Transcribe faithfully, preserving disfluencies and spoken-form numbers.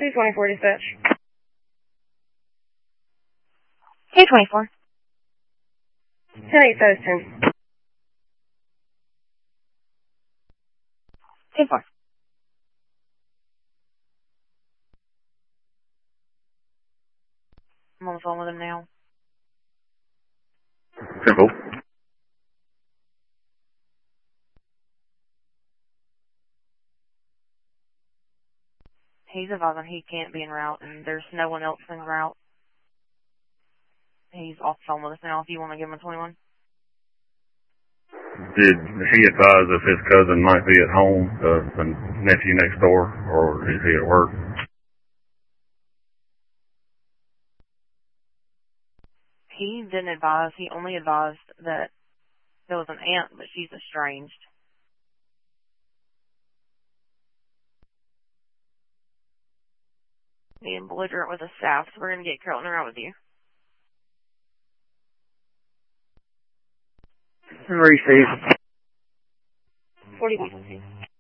two twenty-four dispatch. two twenty-four. ten eight five ten. ten four. I'm on the phone with him now. Simple. He's advising he can't be en route, and there's no one else en route. He's off the phone with us now, if you want to give him a twenty-one. Did he advise if his cousin might be at home, uh, the nephew next door, or is he at work? He didn't advise. He only advised that there was an aunt, but she's estranged. Being belligerent with the staff, so we're going to get Carolyn around with you. Receive. forty-one.